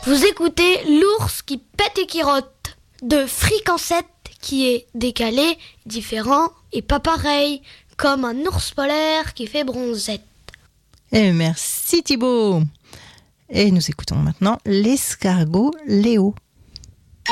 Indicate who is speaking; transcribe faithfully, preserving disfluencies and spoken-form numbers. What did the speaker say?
Speaker 1: Vous écoutez l'ours qui pète et qui rote de Fricancette, qui est décalé, différent et pas pareil, comme un ours polaire qui fait bronzette.
Speaker 2: Et merci Thibaut. Et nous écoutons maintenant l'escargot Léo.